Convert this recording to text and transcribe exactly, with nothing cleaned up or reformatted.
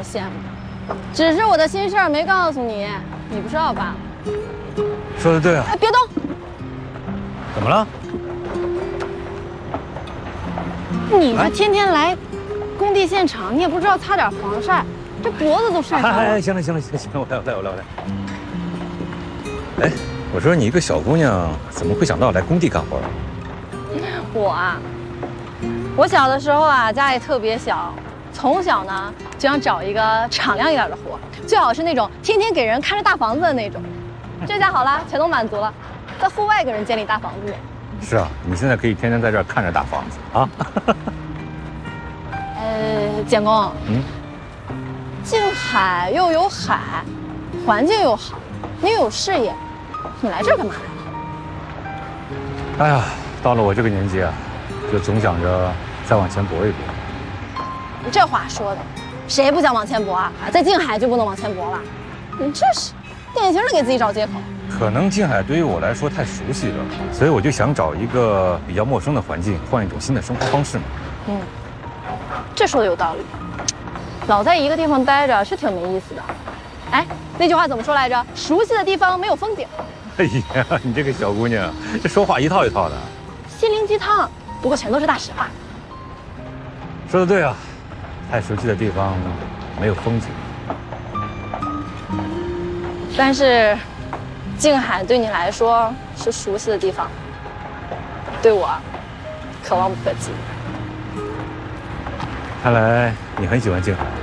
羡慕，只是我的心事儿没告诉你，你不知道吧？ 说的对啊。 哎，别动！ 怎么了？ 你这天天来工地现场，你也不知道擦点防晒，这脖子都晒伤了。 哎，行了行了行了行了，我来我来我来我来。哎，我说你一个小姑娘，怎么会想到来工地干活啊？ 我啊，我小的时候啊，家里特别小，从小呢就想找一个敞亮一点的活，最好是那种天天给人看着大房子的那种。这下好了，全都满足了，在户外给人建立大房子。 是啊，你现在可以天天在这儿看着大房子啊。 呃，简工， 嗯， 近海又有海，环境又好，你又有事业，你来这儿干嘛来了？ 哎呀，到了我这个年纪啊，就总想着再往前搏一搏。 你这话说的，谁不想往前搏啊？在近海就不能往前搏了？你这是典型的给自己找借口。 可能近海对于我来说太熟悉了，所以我就想找一个比较陌生的环境，换一种新的生活方式嘛。 嗯，这说的有道理。老在一个地方待着是挺没意思的。哎，那句话怎么说来着？熟悉的地方没有风景。 哎呀，你这个小姑娘，这说话一套一套的。 心灵鸡汤，不过全都是大实话。 说的对啊，太熟悉的地方没有风景。 但是，近海对你来说是熟悉的地方，对我可望不可及。 看来你很喜欢近海。